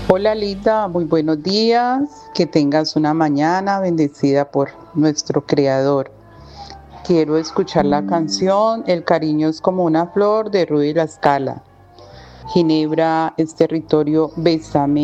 Hola Linda, muy buenos días. Que tengas una mañana bendecida por nuestro Creador. Quiero escuchar la canción El cariño es como una flor de Rudy La Scala. Ginebra es territorio, bésame.